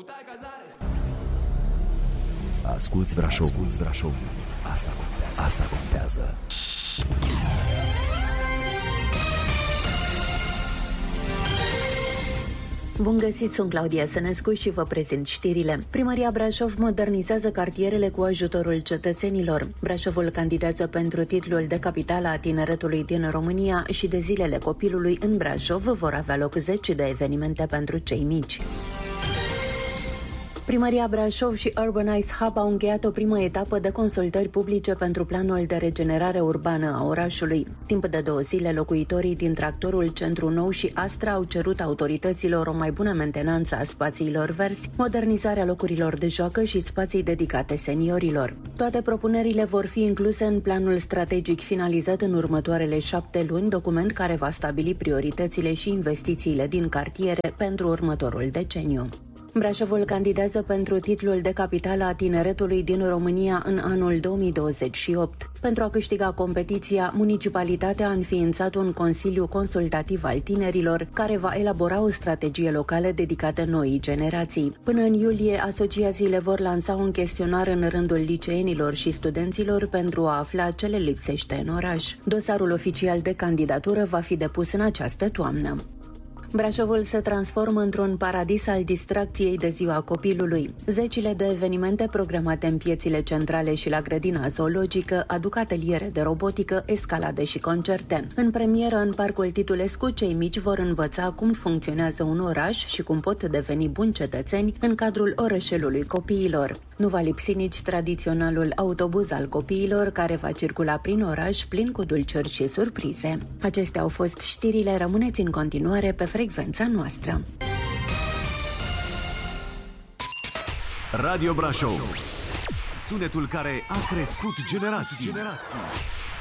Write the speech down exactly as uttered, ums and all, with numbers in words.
Asculți Brașov, asculți Brașov. Asta contează. Asta contează. Bun găsit, sunt Claudia Sănescu și vă prezint știrile. Primăria Brașov modernizează cartierele cu ajutorul cetățenilor. Brașovul candidează pentru titlul de capitală a tineretului din România și de Zilele Copilului în Brașov vor avea loc zece de evenimente pentru cei mici. Primăria Brașov și Urbanize Hub au încheiat o primă etapă de consultări publice pentru planul de regenerare urbană a orașului. Timp de două zile, locuitorii din Tractorul Centru Nou și Astra au cerut autorităților o mai bună mentenanță a spațiilor verzi, modernizarea locurilor de joacă și spații dedicate seniorilor. Toate propunerile vor fi incluse în planul strategic finalizat în următoarele șapte luni, document care va stabili prioritățile și investițiile din cartiere pentru următorul deceniu. Brașovul candidează pentru titlul de capitală a tineretului din România în anul două mii douăzeci și opt. Pentru a câștiga competiția, municipalitatea a înființat un consiliu consultativ al tinerilor, care va elabora o strategie locală dedicată noii generații. Până în iulie, asociațiile vor lansa un chestionar în rândul liceenilor și studenților pentru a afla ce le lipsește în oraș. Dosarul oficial de candidatură va fi depus în această toamnă. Brașovul se transformă într-un paradis al distracției de ziua copilului. Zecile de evenimente programate în piețile centrale și la grădina zoologică aduc ateliere de robotică, escalade și concerte. În premieră, în Parcul Titulescu, cei mici vor învăța cum funcționează un oraș și cum pot deveni buni cetățeni în cadrul orășelului copiilor. Nu va lipsi nici tradiționalul autobuz al copiilor, care va circula prin oraș plin cu dulciuri și surprize. Acestea au fost știrile, rămâneți în continuare pe frecvența noastră. Radio Brașov, sunetul care a crescut generații. generații.